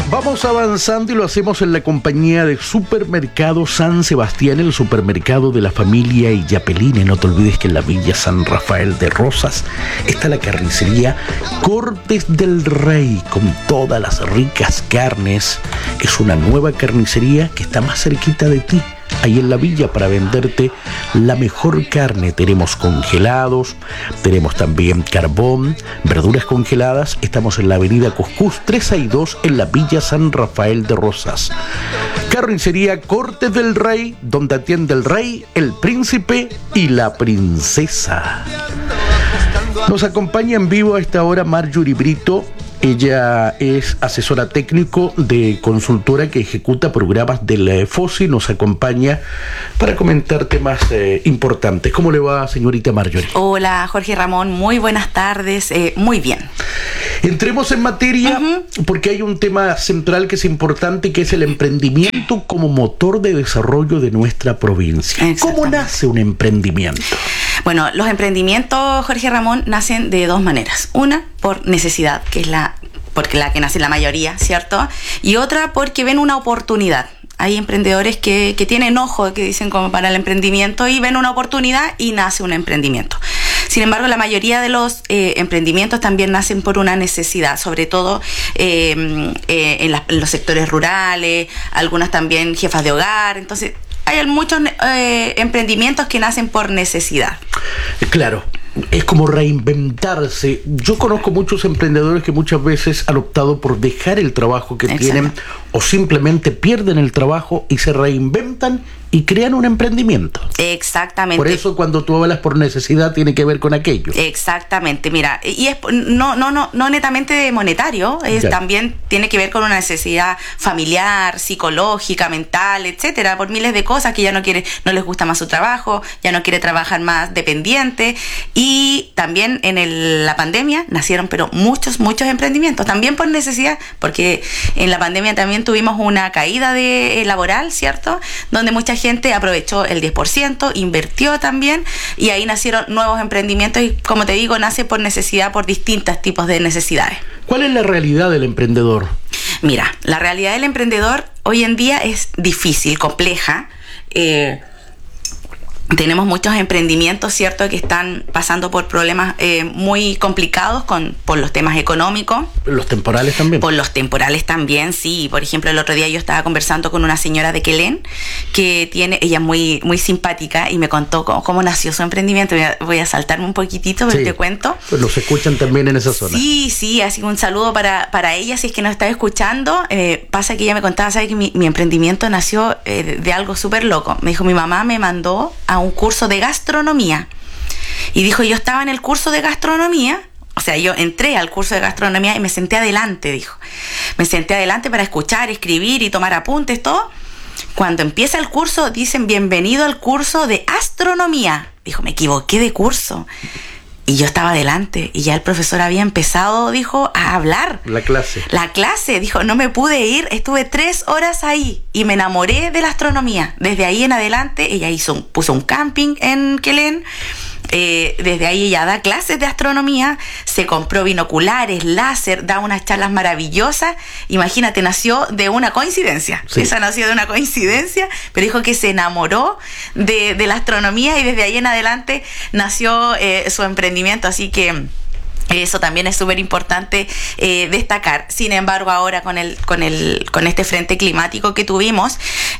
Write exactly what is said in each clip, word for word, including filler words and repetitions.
Vamos avanzando y lo hacemos en la compañía de Supermercado San Sebastián, el supermercado de la familia Illapelline. No te olvides que en la Villa San Rafael de Rosas está la carnicería Cortes del Rey, con todas las ricas carnes. Es una nueva carnicería que está más cerquita de ti, ahí en la villa, para venderte la mejor carne. Tenemos congelados, tenemos también carbón, verduras congeladas. Estamos en la avenida Cuscús trescientos sesenta y dos, en la Villa San Rafael de Rosas. Carnicería Cortes del Rey, donde atiende el rey, el príncipe y la princesa. Nos acompaña en vivo a esta hora Marjorie Brito. Ella es asesora técnico de consultora que ejecuta programas del F O S I. Nos acompaña para comentar temas eh, importantes. ¿Cómo le va, señorita Marjorie? Hola, Jorge Ramón. Muy buenas tardes. Eh, muy bien. Entremos en materia, uh-huh. porque hay un tema central que es importante, que es el emprendimiento como motor de desarrollo de nuestra provincia. ¿Cómo nace un emprendimiento? Bueno, los emprendimientos, Jorge Ramón, nacen de dos maneras. Una, por necesidad, que es la, porque la que nace la mayoría, ¿cierto? Y otra, porque ven una oportunidad. Hay emprendedores que, que tienen ojo, que dicen como para el emprendimiento, y ven una oportunidad y nace un emprendimiento. Sin embargo, la mayoría de los eh, emprendimientos también nacen por una necesidad, sobre todo eh, eh, en, la, en los sectores rurales, algunas también jefas de hogar. Entonces, hay muchos eh, emprendimientos que nacen por necesidad. Claro. Es como reinventarse. Yo conozco muchos emprendedores que muchas veces han optado por dejar el trabajo que Exacto. tienen, o simplemente pierden el trabajo y se reinventan y crean un emprendimiento. Exactamente. Por eso cuando tú hablas por necesidad tiene que ver con aquello. Exactamente. Mira, y es no no no no netamente monetario, es, también tiene que ver con una necesidad familiar, psicológica, mental, etcétera, por miles de cosas, que ya no quiere, no les gusta más su trabajo, ya no quiere trabajar más dependiente. Y también en el, la pandemia nacieron pero muchos muchos emprendimientos, también por necesidad, porque en la pandemia también tuvimos una caída de eh, laboral, ¿cierto? Donde mucha gente gente aprovechó el diez por ciento, invirtió también, y ahí nacieron nuevos emprendimientos. Y como te digo, nace por necesidad, por distintos tipos de necesidades. ¿Cuál es la realidad del emprendedor? Mira, la realidad del emprendedor hoy en día es difícil, compleja. Eh, Tenemos muchos emprendimientos, ¿cierto?, que están pasando por problemas eh, muy complicados con por los temas económicos. ¿Los temporales también? Por los temporales también, sí. Por ejemplo, el otro día yo estaba conversando con una señora de Quelén, que tiene, ella es muy, muy simpática, y me contó cómo, cómo nació su emprendimiento. Voy a, voy a saltarme un poquitito, pero sí, te cuento. Pues los escuchan también en esa zona. Sí, sí, así que un saludo para, para ella, si es que nos está escuchando. Eh, pasa que ella me contaba, ¿sabes?, que mi, mi emprendimiento nació eh, de, de algo súper loco. Me dijo, mi mamá me mandó a un curso de gastronomía, y dijo, yo estaba en el curso de gastronomía, o sea, yo entré al curso de gastronomía y me senté adelante, dijo, me senté adelante para escuchar, escribir y tomar apuntes, todo. Cuando empieza el curso, dicen, bienvenido al curso de astronomía. Dijo, me equivoqué de curso. Y yo estaba adelante, y ya el profesor había empezado, dijo, a hablar. La clase. La clase, dijo, no me pude ir, estuve tres horas ahí, y me enamoré de la astronomía. Desde ahí en adelante, ella hizo un, puso un camping en Quelén. Eh, desde ahí ella da clases de astronomía, se compró binoculares, láser, da unas charlas maravillosas. Imagínate, nació de una coincidencia. Sí. Esa nació de una coincidencia, pero dijo que se enamoró de, de la astronomía, y desde ahí en adelante nació eh, su emprendimiento. Así que eso también es súper importante eh, destacar. Sin embargo, ahora con el con el con este frente climático que tuvimos,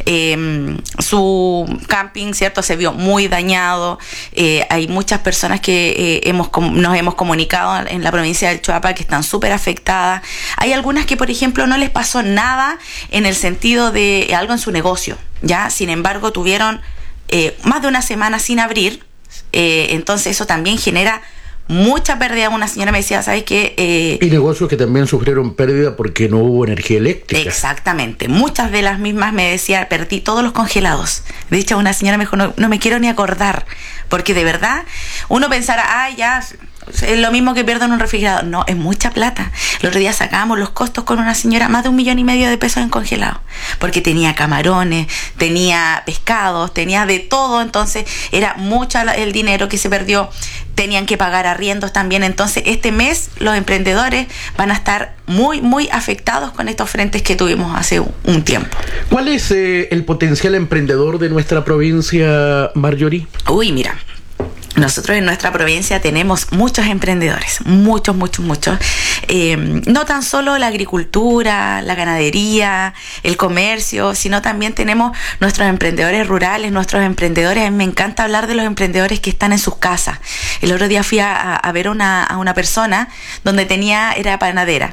eh, su camping, cierto, se vio muy dañado. Eh, hay muchas personas que eh, hemos nos hemos comunicado en la provincia del Choapa que están súper afectadas. Hay algunas que, por ejemplo, no les pasó nada en el sentido de algo en su negocio, ya. Sin embargo, tuvieron eh, más de una semana sin abrir. Eh, entonces eso también genera mucha pérdida. Una señora me decía, ¿sabes qué? Eh, y negocios que también sufrieron pérdida porque no hubo energía eléctrica. Exactamente. Muchas de las mismas me decía, perdí todos los congelados. De hecho, una señora me dijo, no, no me quiero ni acordar, porque de verdad uno pensara, ah, ya, es lo mismo que pierdo en un refrigerador. No, es mucha plata. El otro día sacábamos los costos con una señora, más de un millón y medio de pesos en congelado, porque tenía camarones, tenía pescados, tenía de todo, entonces era mucho el dinero que se perdió. Tenían que pagar arriendos también. Entonces este mes los emprendedores van a estar muy, muy afectados con estos frentes que tuvimos hace un tiempo. ¿Cuál es eh, el potencial emprendedor de nuestra provincia, Marjorie? Uy, mira, nosotros en nuestra provincia tenemos muchos emprendedores, muchos, muchos, muchos. Eh, no tan solo la agricultura, la ganadería, el comercio, sino también tenemos nuestros emprendedores rurales, nuestros emprendedores. A mí me encanta hablar de los emprendedores que están en sus casas. El otro día fui a, a ver una, a una persona donde tenía, era panadera,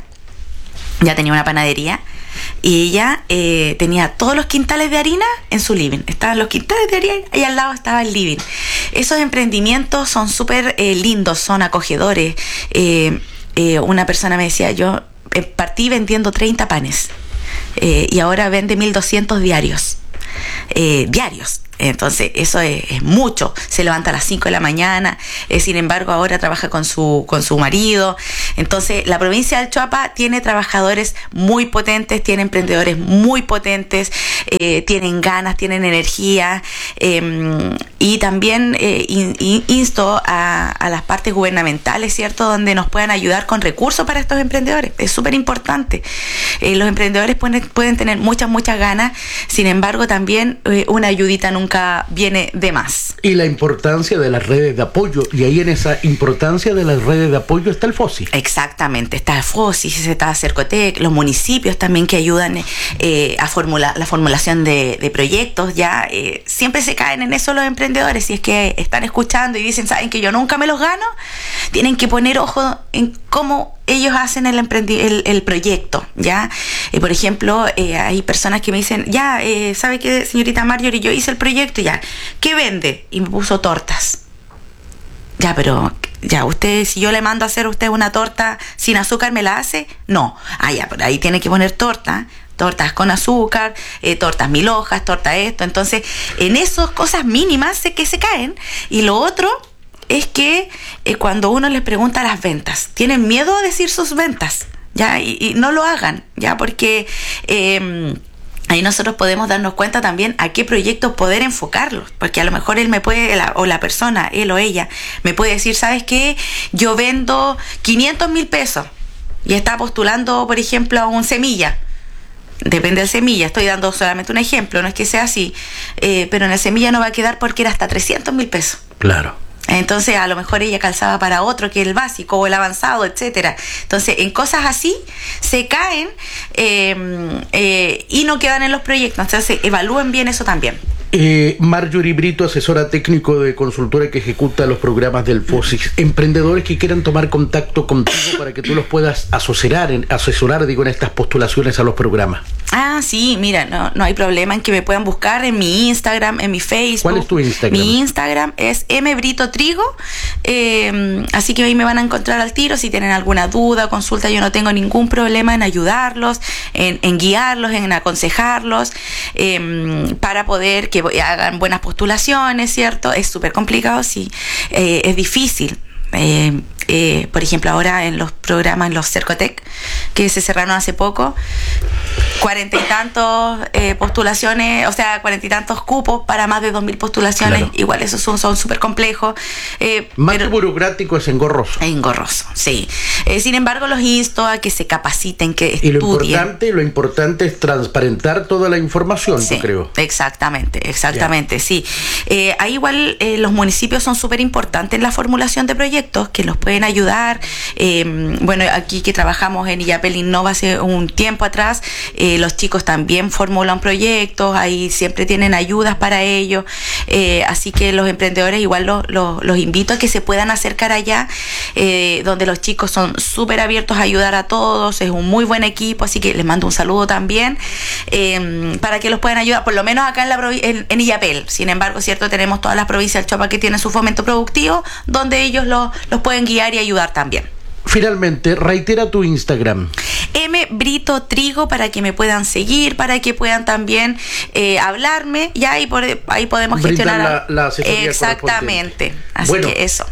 ya tenía una panadería. Y ella eh, tenía todos los quintales de harina en su living. Estaban los quintales de harina y al lado estaba el living. Esos emprendimientos son súper eh, lindos, son acogedores. Eh, eh, una persona me decía, yo eh, partí vendiendo treinta panes eh, y ahora vende mil doscientos diarios. Eh, diarios. Entonces eso es, es mucho. Se levanta a las cinco de la mañana, eh, sin embargo ahora trabaja con su, con su marido. Entonces la provincia del Choapa tiene trabajadores muy potentes, tiene emprendedores muy potentes, eh, tienen ganas, tienen energía, eh, y también eh, in, in, insto a, a las partes gubernamentales, ¿cierto?, donde nos puedan ayudar con recursos para estos emprendedores. Es súper importante. Eh, los emprendedores pueden, pueden tener muchas, muchas ganas, sin embargo también eh, una ayudita nunca viene de más. Y la importancia de las redes de apoyo, y ahí en esa importancia de las redes de apoyo está el FOSI. Exactamente, está el FOSI, está Cercotec, los municipios también que ayudan eh, a formular la formulación de, de proyectos. Ya eh, siempre se caen en eso los emprendedores. Si es que están escuchando y dicen, saben que yo nunca me los gano, tienen que poner ojo en cómo ellos hacen el, emprendi- el, el proyecto, ¿ya? Eh, por ejemplo, eh, hay personas que me dicen, ya, eh, ¿sabe qué, señorita Marjorie? Yo hice el proyecto, ya, ¿qué vende? Y me puso tortas. Ya, pero, ya, usted, si yo le mando a hacer a usted una torta sin azúcar, ¿me la hace? No. Ah, ya, pero ahí tiene que poner torta, tortas con azúcar, eh, tortas mil hojas, torta esto. Entonces, en esas cosas mínimas sé que se caen. Y lo otro es que eh, cuando uno les pregunta las ventas, tienen miedo a decir sus ventas, ya, y, y no lo hagan, ya, porque eh, ahí nosotros podemos darnos cuenta también a qué proyectos poder enfocarlos, porque a lo mejor él me puede, la, o la persona, él o ella, me puede decir, ¿sabes qué? Yo vendo quinientos mil pesos y está postulando, por ejemplo, a un semilla. Depende del semilla, estoy dando solamente un ejemplo, no es que sea así, eh, pero en el semilla no va a quedar porque era hasta trescientos mil pesos. Claro. Entonces a lo mejor ella calzaba para otro que el básico o el avanzado, etcétera. Entonces en cosas así se caen eh, eh, y no quedan en los proyectos. Entonces evalúen bien eso también. Eh, Marjorie Brito, asesora técnico de consultora que ejecuta los programas del FOSI. Emprendedores que quieran tomar contacto contigo para que tú los puedas asesorar, en, asesorar digo, en estas postulaciones a los programas. Ah, sí, mira, no, no hay problema en que me puedan buscar en mi Instagram, en mi Facebook. ¿Cuál es tu Instagram? Mi Instagram es mbritotrigo, eh, así que ahí me van a encontrar al tiro. Si tienen alguna duda, consulta, yo no tengo ningún problema en ayudarlos, en, en guiarlos, en aconsejarlos, eh, para poder que hagan buenas postulaciones, ¿cierto? Es súper complicado, sí, eh, es difícil. Eh, eh, por ejemplo, ahora en los programas, en los Cercotec, que se cerraron hace poco, cuarenta y tantos eh, postulaciones, o sea, cuarenta y tantos cupos para más de dos mil postulaciones. Claro. Igual esos son súper complejos. Eh, más pero, que burocrático, es engorroso. Es engorroso, sí. Eh, sin embargo, los insto a que se capaciten, que y estudien. Lo importante, lo importante es transparentar toda la información, sí, yo creo. Exactamente, exactamente, yeah. Sí. Eh, ahí igual eh, los municipios son súper importantes en la formulación de proyectos, que los pueden ayudar. Eh, bueno, aquí que trabajamos en Illapel Innova hace un tiempo atrás, eh, los chicos también formulan proyectos, ahí siempre tienen ayudas para ello, eh, así que los emprendedores igual los, los, los invito a que se puedan acercar allá, eh, donde los chicos son súper abiertos a ayudar a todos, es un muy buen equipo, así que les mando un saludo también, eh, para que los puedan ayudar, por lo menos acá en, la provi- en, en Illapel. Sin embargo, cierto, tenemos todas las provincias del Choapa que tienen su fomento productivo, donde ellos los, los pueden guiar y ayudar también. Finalmente, reitera tu Instagram. M Brito Trigo, para que me puedan seguir, para que puedan también eh, hablarme, ya ahí, por, ahí podemos Brindar gestionar la, la asesoría exactamente. Así bueno, que eso.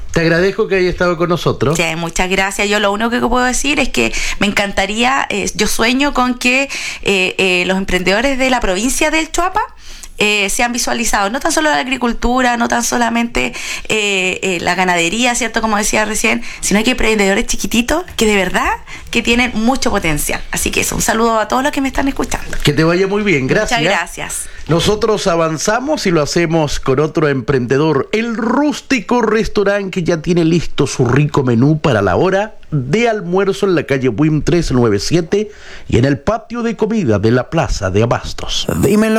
Te agradezco que hayas estado con nosotros. Sí, muchas gracias. Yo lo único que puedo decir es que me encantaría, eh, yo sueño con que eh, eh, los emprendedores de la provincia del Choapa Eh, sean visualizados, no tan solo la agricultura, no tan solamente eh, eh, la ganadería, ¿cierto? Como decía recién, sino que hay emprendedores chiquititos que de verdad que tienen mucho potencial. Así que eso, un saludo a todos los que me están escuchando. Que te vaya muy bien, gracias. Muchas gracias. Nosotros avanzamos y lo hacemos con otro emprendedor, el Rústico Restaurante, que ya tiene listo su rico menú para la hora de almuerzo en la calle Buim trescientos noventa y siete y en el patio de comida de la Plaza de Abastos. Dímelo.